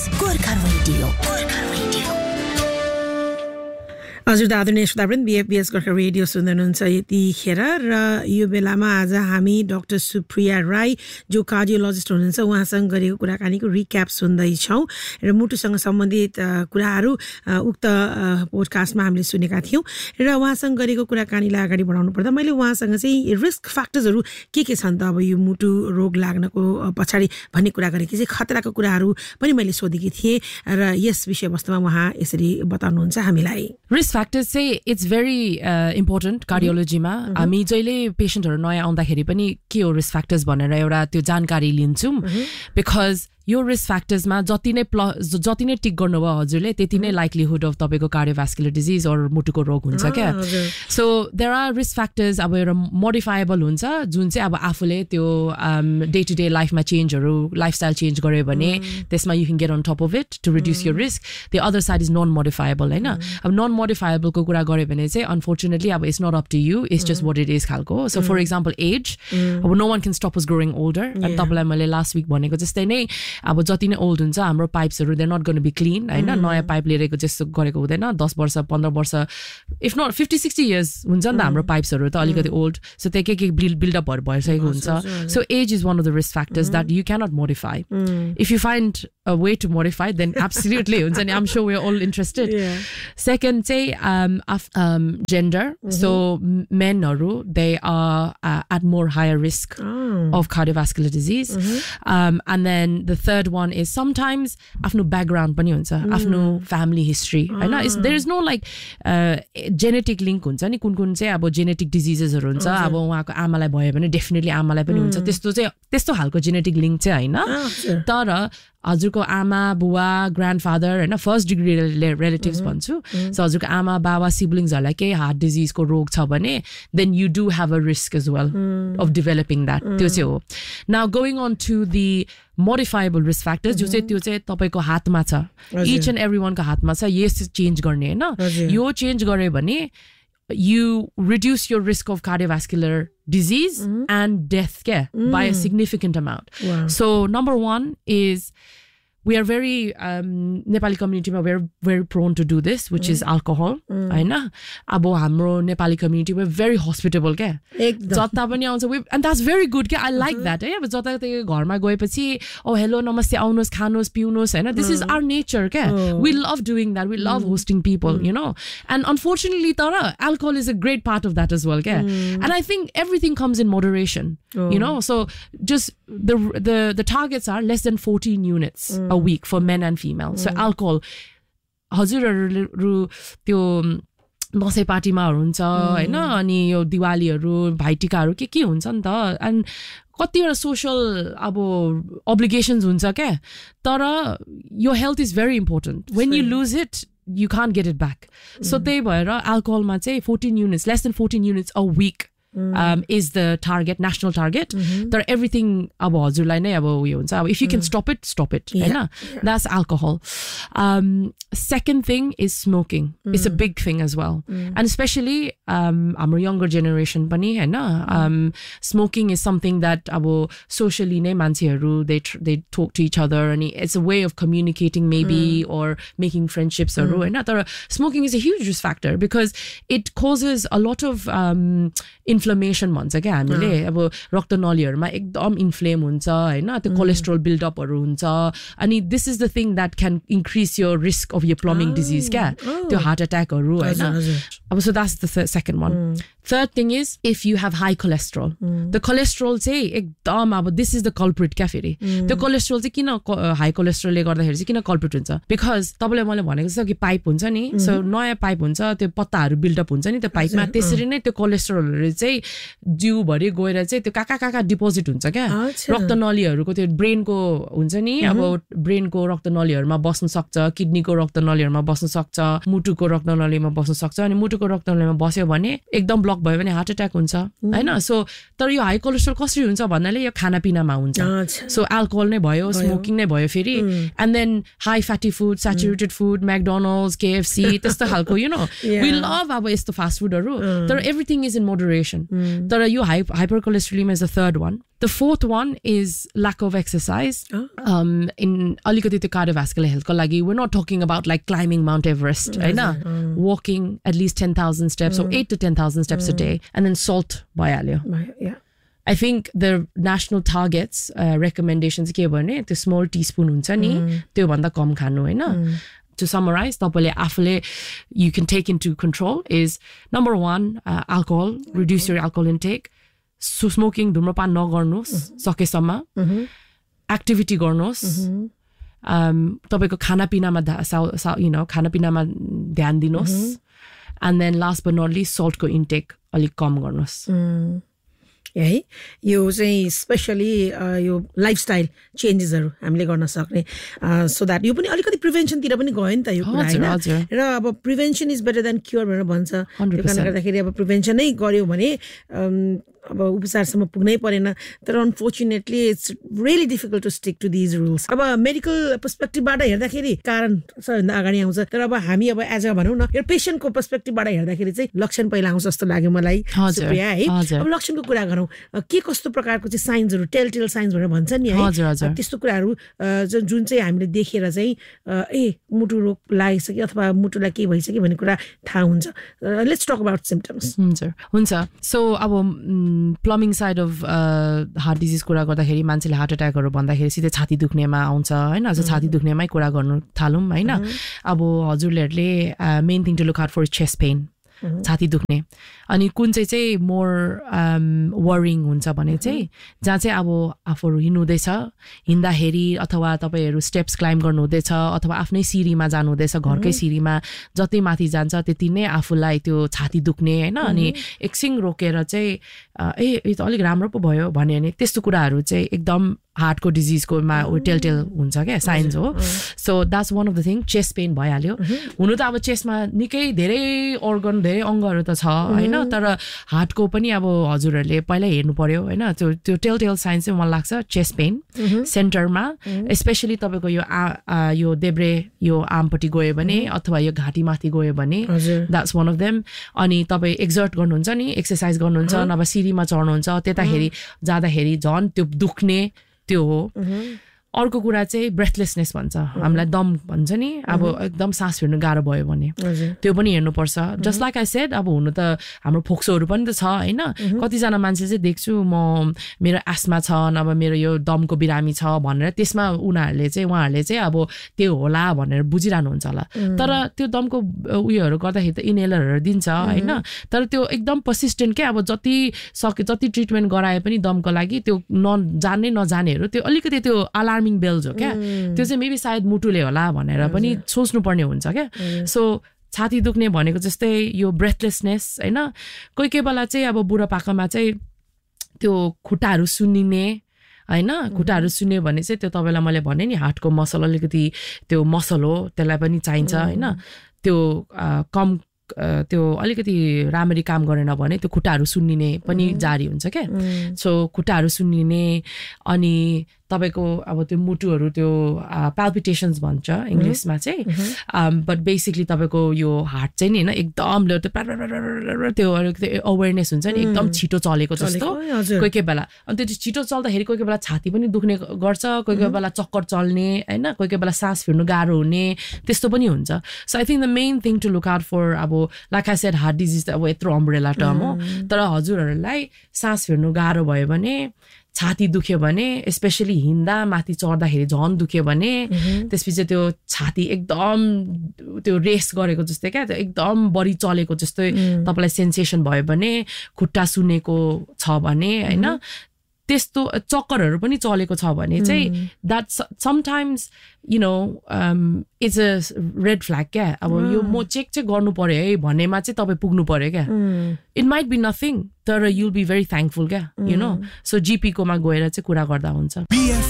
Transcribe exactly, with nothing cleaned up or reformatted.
Gorkha radio Gorkha radio हजुर आदरणीय श्रोतावृन्द बीएफबीएस Gorkha radio सुन्दै हुनुहुन्छ यतिखेर र यो बेलामा आज हामी डाक्टर सुप्रिया राई जो कार्डियोलोजिस्ट हुनुहुन्छ उहाँसँग गरेको कुराकानीको रिक्याप सुन्दैछौँ र मुटुसँग सम्बन्धित कुराहरू उक्त पोडकास्टमा हामीले सुनेका थियौँ र उहाँसँग गरेको कुराकानीलाई अगाडि बढाउनु पर्दा मैले उहाँसँग चाहिँ रिस्क फ्याक्टर्सहरू के के छन् त अब यो मुटु रोग लाग्नको पछाडि भन्ने कुरा गरेकी चाहिँ खतराको कुराहरू पनि मैले सोधेकी थिएँ र यस विषयवस्तुमा उहाँ यसरी बताउनुहुन्छ हामीलाई रिस्क फ्याक्टर्स चाहिँ इट्स भेरी इम्पोर्टेन्ट कार्डियोलोजीमा हामी जहिले पेसेन्टहरू नयाँ आउँदाखेरि पनि के हो रिस्क फ्याक्टर्स भनेर एउटा त्यो जानकारी लिन्छौँ बिकज यो रिस्क फ्याक्टर्समा जति नै प्लस जति नै टिक गर्नुभयो हजुरले त्यति नै लाइक्लीहुड अफ तपाईँको कार्डियोभास्कुलर डिजिज अर मुटुको रोग हुन्छ क्या so there are risk factors अब एउटा मोडिफाएबल हुन्छ जुन चाहिँ अब आफूले त्यो डे टु डे लाइफमा चेन्जहरू लाइफस्टाइल चेन्ज गर्यो भने त्यसमा you can get on top of it to reduce your risk the other side is non modifiable होइन अब नन मोडिफाएबलको कुरा गऱ्यो भने चाहिँ अनफोर्चुनेटली अब it's not up to you it's just what it is खालको सो फर इक्जाम्पल एज अब no one can stop us growing older अनि तपाईँलाई मैले लास्ट विक भनेको जस्तै नै अब जति नै ओल्ड हुन्छ हाम्रो पाइप्सहरू they not gonna be clean होइन नयाँ पाइप लिएको जस्तो गरेको हुँदैन दस वर्ष पन्ध्र वर्ष if not fifty sixty years हुन्छ नि त हाम्रो पाइप्सहरू त अलिकति ओल्ड सो त्यो के के बिल्ड बिल्डअपहरू भइसकेको हुन्छ so as is one of the risk factors that you cannot modify if you find a way to modify then absolutely I'm sure we're all interested yeah. second say um, of, um gender mm-hmm. so men are they are uh, at more higher risk oh. of cardiovascular disease mm-hmm. um, and then the third one is sometimes afno background pani huncha mm. afno family history oh. and is there is no like uh, genetic link huncha ni kun kun चाहिँ अब genetic diseases हरु हुन्छ अब उहाँको आमालाई भयो भने definitely आमालाई पनि हुन्छ त्यस्तो चाहिँ त्यस्तो हालको genetic link चाहिँ हैन तर हजुरको आमा बुवा ग्रान्डफादर हैन फर्स्ट डिग्री रिलेटिभ्स भन्छु सो हजुरको आमा बाबा सिब्लिङ्सहरुलाई केही हार्ट डिजिजको रोग छ भने then you do have a risk as well of developing that त्यो चाहिँ हो now going on to the modifiable risk factors जो चाहिँ त्यो चाहिँ तपाईको हातमा छ इच एन्ड एभ्री वानको हातमा छ यस चेन्ज गर्ने हैन यो चेन्ज गर्यो भने you reduce your risk of cardiovascular disease mm-hmm. and death yeah, mm. by a significant amount. Wow. So number one is we are very um, Nepali community ma we're very prone to do this which mm. is alcohol हैन अब हाम्रो Nepali community we're very hospitable के जता पनि आउँछ and that's very good के I like mm-hmm. that है अब जता त्यो घरमा गएपछि oh hello नमस्ते आउनुस् खानुस् पिउनुस् हैन this is our nature के oh. we love doing that we love mm. hosting people mm. you know and unfortunately tara alcohol is a great part of that as well के mm. and I think everything comes in moderation oh. you know so just the the the targets are less than fourteen units mm. a week for men and female. Mm. So alcohol हजुरहरु त्यो दसैँ पार्टीमा हुन्छ हैन अनि यो दिवालीहरु भाइटिकाहरु के के हुन्छ नि त एन्ड कतिवटा सोशल अब obligations हुन्छ के तर your health is very important when you lose it you can't get it back mm. so त्यही भएर alcoholमा चाहिँ fourteen units less than fourteen units a week Mm. Um, is the target national target mm-hmm. तर everything अब हजुरलाई नै अब उयो हुन्छ अब if you can stop it stop it yeah. हैन yeah. that's alcohol um, second thing is smoking mm. it's a big thing as well mm. and especially um, हाम्रो younger generation पनि हैन um, smoking is something that अब socially नै मान्छेहरू they tr- they talk to each other and it's a way of communicating maybe mm. or making friendships हरू हैन तर smoking is a huge risk factor because it causes a lot of um, इन्फ्लेमेसन भन्छ क्या हामीले अब रक्तनलीहरुमा एकदम inflame हुन्छ हैन त्यो कोलेस्ट्रोल बिल्ड अपहरु हुन्छ अनि this is the thing that can increase your risk of your प्लमिङ disease क्या त्यो हार्ट अट्याकहरु हैन अब so that's the second one third thing is if you have high cholesterol the cholesterol चाहिँ एकदम अब दिस इज द कल्प्रिट क्या फेरि त्यो कोलेस्ट्रोल चाहिँ किन हाई कोलेस्ट्रोलले गर्दाखेरि चाहिँ किन कल्प्रिट हुन्छ बिकज तपाईले मैले भनेको जस्तो कि पाइप हुन्छ नि सो नयाँ पाइप हुन्छ त्यो पत्ताहरु बिल्डअप हुन्छ नि त्यो पाइपमा त्यसरी नै त्यो कोलेस्ट्रोलहरु चाहिँ जिउ भरि गएर चाहिँ त्यो काका काका डिपोजिट हुन्छ क्या रक्तनलीहरुको त्यो ब्रेनको हुन्छ नि अब ब्रेनको रक्तनलीहरुमा बस्न सक्छ किडनीको रक्तनलीहरुमा बस्न सक्छ मुटुको रक्तनलीमा बस्न सक्छ अनि मुटुको रक्तनलीमा बस्यो भने एकदम ब्लक भयो भने हार्ट अट्याक हुन्छ हैन सो तर यो हाई कोलेस्ट्रोल कसरी हुन्छ भन्नाले यो खानापिनामा हुन्छ सो अल्कोहल नै भयो स्मोकिङ नै भयो फेरि and then high fatty food saturated food McDonald's KFC त्यस्तो खालको यु नो वी लभ अब यस्तो फास्ट फुडहरु तर everything is in moderation hypertension. तर यो hypercholesterolemia is the third one. The fourth one is lack of exercise. Oh. Um, in alikati त्यो cardiovascular health ko lagi, we're not talking about like climbing Mount Everest, right? Mm. Mm. Walking at least ten thousand steps mm. or eight to ten thousand steps mm. a day, and then salt bhayo. Yeah. I think the national targets, uh, recommendations ke bhane त्यो small teaspoon हुन्छ नि त्यो भन्दा कम खानु हैन. To summarize, tapale afule you can take into control is number one, uh, alcohol, reduce your alcohol intake. So smoking धूम्रपान नगर्नुस् सकेसम्म, activity गर्नुस्, um तपाईको खानापिनामा you know खानापिनामा ध्यान दिनुस्, and then last but not least salt को intake अलिक कम गर्नुस्. है यो चाहिँ स्पेशली यो लाइफस्टाइल चेन्जेसहरु हामीले गर्न सक्ने सो दैट यो पनि अलिकति प्रिभेन्सनतिर पनि गयो नि त यो कुरा हैन र अब prevention is better than cure भनेर भन्छ त्यो कारणले गर्दाखेरि अब प्रिभेन्सन नै गर्यो भने अब उपचारसम्म पुग्नै परेन तर unfortunately it's really difficult to stick to these rules अब मेडिकल पर्सपेक्टिभबाट हेर्दाखेरि कारण सबैभन्दा अगाडि आउँछ तर अब हामी अब एज अ भनौँ न यो पेशेन्टको पर्सपेक्टिभबाट हेर्दाखेरि चाहिँ लक्षण पहिला आउँछ जस्तो लाग्यो मलाई सुप्रिया है अब लक्षणको कुरा गरौँ के कस्तो प्रकारको चाहिँ साइन्सहरु टेल टेल साइन्स भनेर भन्छ नि है त्यस्तो कुराहरु जुन चाहिँ हामीले देखेर चाहिँ ए मुटु रोग लागिसक्यो अथवा मुटुलाई के भइसक्यो भन्ने कुरा थाहा हुन्छ लेट्स टक अबाउट सिम्पटम्स हुन्छ हुन्छ सो अब plumbing side of uh, heart disease कुरा गर्दाखेरि मान्छेले हार्ट अट्याकहरु भन्दाखेरि सिधै छाती दुख्नेमा आउँछ हैन अझ छाती दुख्नेमै कुरा गर्नु थालौं हैन अब हजुरले main thing to look out for chest pain छाती दुख्ने अनि कुन चाहिँ चाहिँ मोर वरिङ हुन्छ भने चाहिँ जहाँ चाहिँ अब आफूहरु हिँड्नुहुँदैछ हिँड्दाखेरि अथवा तपाईहरु स्टेप्स क्लाइम्ब गर्नुहुँदैछ अथवा आफ्नै सिरीमा जानुहुँदैछ घरकै सिरीमा जति माथि जान्छ त्यति नै आफूलाई त्यो छाती दुख्ने हैन अनि एकछिन रोकेर चाहिँ ए यो त अलिक राम्रो पो भयो भन्ने नि त्यस्तो कुराहरु चाहिँ एकदम हार्टको डिजिजको मा टेल टेल हुन्छ के साइन्स हो so that's one of the thing chest pain भइहाल्यो हुनु त अब चेस्टमा निकै धेरै अर्गन धेरै अंगहरु त छ हैन तर हार्टको पनि अब हजुरहरुले पहिला हेर्नु पर्यो हैन त्यो त्यो टेल टेल साइन्स चाहिँ मलाई लाग्छ चेस्ट पेन सेन्टरमा स्पेशली तपाईको यो यो देब्रे यो आर्मपट्टि गयो भने अथवा यो घाँटीमाथि गयो भने द्याट्स वान अफ देम अनि तपाई एक्सर्ट गर्नुहुन्छ नि एक्सरसाइज गर्नुहुन्छ नभए सिरीमा चढ्नुहुन्छ त्यताखेरि जाँदाखेरि झन् त्यो दुख्ने त्यो हो अर्को कुरा चाहिँ ब्रेथलेसनेस भन्छ हामीलाई दम भन्छ नि अब एकदम सास फेर्नु गाह्रो भयो भने त्यो पनि हेर्नु पर्छ जस्ट लाइक आई सेड अब हुनु त हाम्रो फोक्सोहरु पनि त छ हैन कति जना मान्छे चाहिँ देख्छु म मेरो आस्मा छ नभए मेरो यो दमको बिरामी छ भनेर त्यसमा उनीहरुले चाहिँ उहाँहरुले चाहिँ अब त्यो होला भनेर बुझिरानु हुन्छ होला तर त्यो दमको उयोहरु गर्दाखेरि त इनहेलरहरु दिन्छ हैन तर त्यो एकदम पर्सिस्टेन्ट के अब जति सके जति ट्रिटमेन्ट गराए पनि दमको लागि त्यो नजान्ने नजानेहरु त्यो अलिकति त्यो अलार्म बेल्स हो क्या त्यो चाहिँ मेबी सायद मुटुले होला भनेर पनि सोच्नु पर्ने हुन्छ क्या सो छाती दुख्ने भनेको जस्तै यो ब्रेथलेसनेस हैन कोही कोही बेला चाहिँ अब बुढा पाकामा चाहिँ त्यो खुट्टाहरु सुन्निने हैन खुट्टाहरु सुन्ने भने चाहिँ त्यो तपाईलाई मैले भने नि हार्टको मसल अलिकति त्यो मसल हो त्यसलाई पनि चाहिन्छ हैन त्यो कम त्यो अलिकति राम्ररी काम गरेन भने त्यो खुट्टाहरु सुन्निने पनि जारी हुन्छ के सो खुट्टाहरु सुन्निने अनि तपाईको अब त्यो मुटुहरु त्यो पाल्पिटेशन्स भन्छ इंग्लिशमा चाहिँ बट बेसिकली तपाईको यो हार्ट चाहिँ नि हैन एकदम त्यो अवेयरनेस हुन्छ नि एकदम छिटो चलेको जस्तो कोही कोही बेला अनि त्यो छिटो चल्दाखेरि कोही कोही बेला छाती पनि दुख्ने गर्छ कोही कोही बेला चक्कर चल्ने हैन कोही कोही बेला सास फेर्नु गाह्रो हुने त्यस्तो पनि हुन्छ so I think the main thing to look out for अब like I said heart disease अब यत्रो अम्ब्रेला टर्म हो तर हजुरहरुलाई सास फेर्नु गाह्रो भयो भने छाती दुख्यो भने स्पेशली हिँड्दा माथि चढ्दाखेरि झन् दुख्यो भने त्यसपछि त्यो छाती एकदम त्यो रेस गरेको जस्तै क्या त्यो एकदम बढी चलेको जस्तै तपाईलाई सेन्सेसन भयो भने खुट्टा सुनेको छ भने हैन त्यस्तो चक्करहरु पनि चलेको छ भने चाहिँ that sometimes you know um it's a red flag क्या अब यो म चेक चाहिँ गर्नु पर्यो है भन्नेमा चाहिँ तपाई पुग्नु पर्यो क्या it might be nothing तर you'll be very thankful क्या you know so G P कोमा गएर चाहिँ कुरा गर्दा हुन्छ